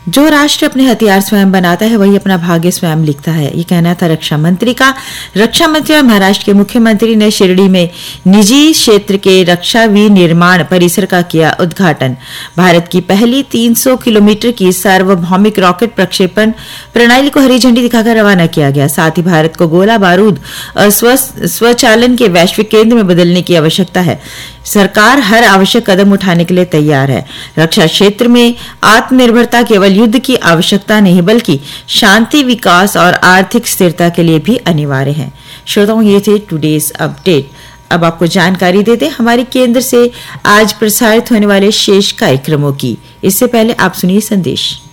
जो राष्ट्र अपने हथियार स्वयं बनाता है वही अपना भाग्य स्वयं लिखता है, ये कहना था रक्षा मंत्री का। रक्षा मंत्री और महाराष्ट्र के मुख्यमंत्री ने शिरडी में निजी क्षेत्र के रक्षा विनिर्माण परिसर का किया उद्घाटन। भारत की पहली 300 किलोमीटर की सार्वभौमिक रॉकेट प्रक्षेपण प्रणाली को हरी झंडी दिखाकर रवाना किया गया। साथ ही भारत को गोला बारूद और स्वचालन के वैश्विक केंद्र में बदलने की आवश्यकता है। सरकार हर आवश्यक कदम उठाने के लिए तैयार है। रक्षा क्षेत्र में आत्मनिर्भरता केवल युद्ध की आवश्यकता नहीं बल्कि शांति, विकास और आर्थिक स्थिरता के लिए भी अनिवार्य है। श्रोताओं, ये थे टुडेज अपडेट। अब आपको जानकारी देते हमारे केंद्र से आज प्रसारित होने वाले शेष कार्यक्रमों की। इससे पहले आप सुनिए संदेश।